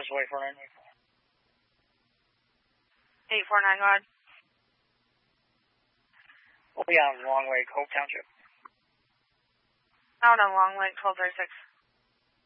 This way for 849, go ahead. We'll be on Long Lake, Hope Township. Out on Long Lake, 1236.